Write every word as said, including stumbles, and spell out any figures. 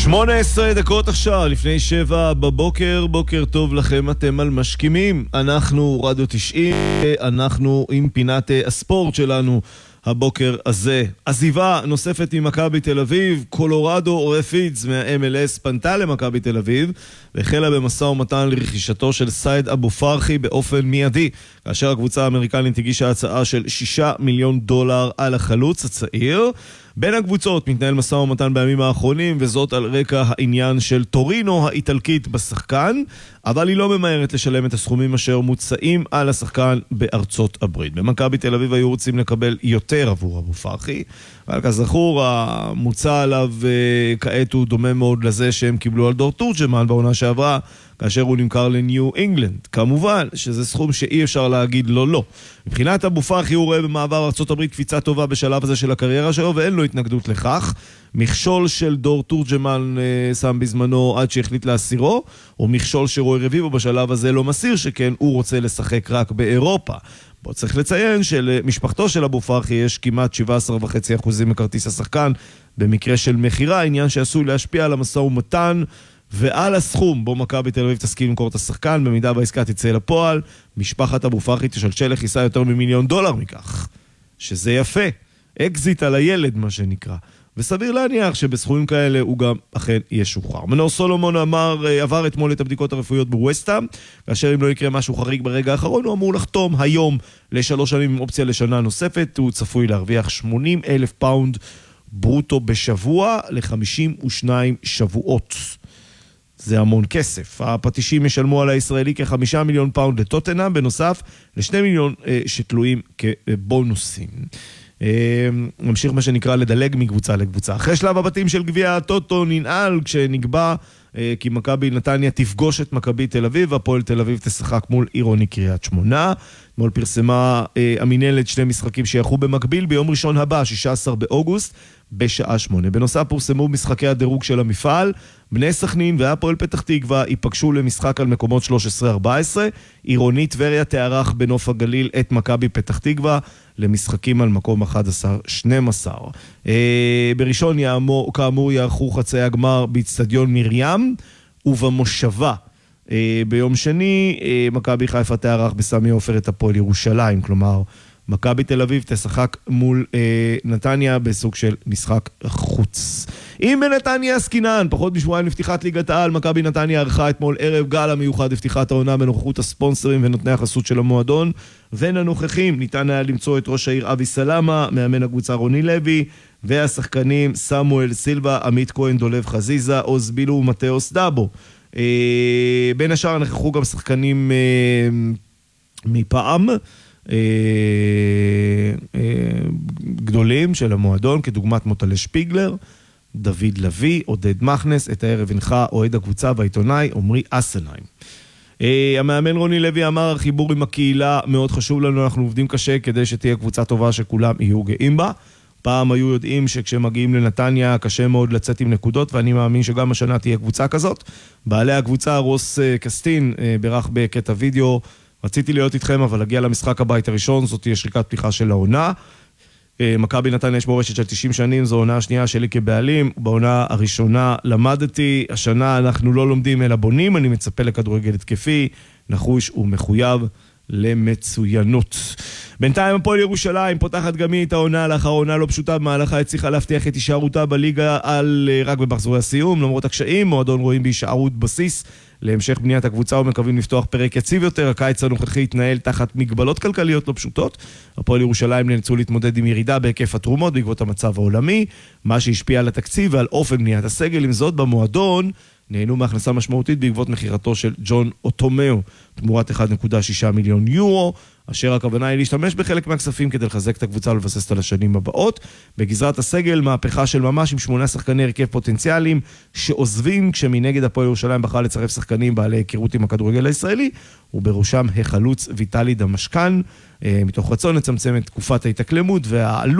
שמונה עשרה דקות עכשיו, לפני שבע בבוקר, בוקר טוב לכם, אתם על משכימים. אנחנו רדיו תשעים, אנחנו עם פינת הספורט שלנו הבוקר הזה. עזיבה נוספת ממכבי תל אביב, קולורדו רפידס מה-אם אל אס פנתה למכבי תל אביב, והחלה במשא ומתן לרכישתו של סייד אבו פרחי באופן מיידי, כאשר הקבוצה האמריקנית הגישה הצעה של שישה מיליון דולר על החלוץ הצעיר. בין הקבוצות מתנהל משא ומתן בימים האחרונים, וזאת על רקע העניין של טורינו האיטלקית בשחקן, אבל היא לא ממהרת לשלם את הסכומים אשר מוצאים על השחקן בארצות הברית. במכבי תל אביב היו רוצים לקבל יותר עבור אבו פרחי, אבל כזכור המוצע עליו כעת הוא דומה מאוד לזה שהם קיבלו על דור תורג'מן בעונה שעברה, כאשר הוא נמכר לניו אינגלנד. כמובן שזה סכום שאי אפשר להגיד לא לא. מבחינת אבו פרחי הוא רואה במעבר ארצות הברית קפיצה טובה בשלב הזה של הקריירה שלו, ואין לו התנגדות לכך. מכשול של דור תורג'מן אה, שם בזמנו עד שהחליט להסירו, או מכשול שרוי רביבו בשלב הזה לא מסיר, שכן הוא רוצה לשחק רק באירופה. בוא צריך לציין שלמשפחתו של אבו פרחי יש כמעט שבעה עשר נקודה חמש אחוז מכרטיס השחקן במקרה של מחירה, עניין שעשוי להשפיע על המשא ומתן ועל הסכום בו מכבי תל אביב תסכים למכור את השחקן. במידה והעסקה תצא לפועל, משפחת אבו פרחי תשלשל לכיסה יותר ממיליון דולר מכך, שזה יפה, אקזיט על הילד מה שנקרא, וסביר להניח שבסכומים כאלה הוא גם אכן ישוחרר. מנור סולומון אמר, עבר אתמול את הבדיקות הרפואיות בווסטהאם, כאשר אם לא יקרה משהו חריג ברגע האחרון, הוא אמור לחתום היום לשלוש שנים עם אופציה לשנה נוספת. הוא צפוי להרוויח שמונים אלף פאונד ברוטו בשבוע ל-חמישים ושניים שבועות. זה המון כסף. הפטישים ישלמו על הישראלי כחמישה מיליון פאונד לטוטנהאם, בנוסף לשני מיליון אה, שתלויים כבונוסים. ממשיך מה שנקרא לדלג מקבוצה לקבוצה. אחרי שלב הבתים של גביע הטוטו ננעל כשנקבע כי מכבי נתניה תפגוש את מכבי תל אביב, הפועל תל אביב תשחק מול עירוני קריית שמונה. אתמול פרסמה המינהלת שני משחקים שיחו במקביל ביום ראשון הבא, שישה עשר באוגוסט, בשעה שמונה. בנוסף פורסמו משחקי הדירוג של המפעל, בני סכנין והפועל פתח תקווה ייפגשו למשחק על מקומות שלוש עשרה ארבע עשרה, עירוני טבריה תארח בנוף הגליל את מכבי פתח תקווה למשחקים על מקום אחד עשר שתים עשרה. אה, בראשון יאמור, כאמור יערכו חצי הגמר באצטדיון מרים ובמושבה. אה, ביום שני אה, מכבי חיפה תארח בסמי עופר את הפועל ירושלים, כלומר מכבי תל אביב תשחק מול אה, נתניה בסוג של משחק חוץ. אם בנתניה סקינן, פחות משבועיים לפתיחת ליגת העל, מכבי נתניה ערכה אתמול ערב גל המיוחד לפתיחת העונה בנוכחות הספונסרים ונותני החסות של המועדון, בין הנוכחים ניתן היה למצוא את ראש העיר אבי סלמה, מאמן הקבוצה רוני לוי, והשחקנים סמואל סילבה, עמית כהן, דולב חזיזה, עוז בילו ומתאוס דאבו. אה, בין השאר נכחו גם שחקנים אה, מפעם, אה, אה, גדולים של המועדון, כדוגמת מוטלה שפיגלר, דוד לוי, עודד מכנס. את הערב הנחה אוהד הקבוצה והעיתונאי עומרי אסנהיים. Uh, המאמן רוני לוי אמר, החיבור עם הקהילה מאוד חשוב לנו, אנחנו עובדים קשה כדי שתהיה קבוצה טובה שכולם יהיו גאים בה. פעם היו יודעים שכשמגיעים לנתניה קשה מאוד לצאת עם נקודות, ואני מאמין שגם השנה תהיה קבוצה כזאת. בעלי הקבוצה רוס uh, קסטין uh, ברח בקטע וידאו, רציתי להיות איתכם אבל להגיע למשחק הבית הראשון, זאת תהיה שריקת פתיחה של העונה. מכבי נתניה יש מורשת של תשעים שנים, זו העונה השנייה שלי כבעלים, בעונה הראשונה למדתי, השנה אנחנו לא לומדים אלא בונים, אני מצפה לכדורגל התקפי, נחוש ומחויב למצוינות. בינתיים הפועל ירושלים פותחת גם היא את העונה לאחר העונה לא פשוטה במהלכה, הצליחה להבטיח את הישארותה בליגה על רק במחזורי הסיום, למרות הקשיים, מועדון רואים בהישארות בסיס להמשך בניית הקבוצה ומקווים לפתוח פרק יציב יותר. הקיץ הנוכחי התנהל תחת מגבלות כלכליות לא פשוטות. הפועל ירושלים נאלצו להתמודד עם ירידה בהיקף התרומות בעקבות המצב העולמי, מה שהשפיע על התקציב ועל אופן בניית הסגל. עם זאת, במועדון נהנו מהכנסה משמעותית בעקבות מחירתו של ג'ון אוטומאו תמורת אחד נקודה שישה מיליון יורו, אשר הכוונה היא להשתמש בחלק מהכספים כדי לחזק את הקבוצה ולבסס על השנים הבאות. בגזרת הסגל, מהפכה של ממש עם שמונה שחקני הרכב פוטנציאליים שעוזבים, כשמנגד הפועל ירושלים בחר לצרף שחקנים בעלי היכרות עם הכדורגל הישראלי, ובראשם החלוץ ויטלי דמשקן, מתוך רצון לצמצם את תקופת ההתאקלמות והעלות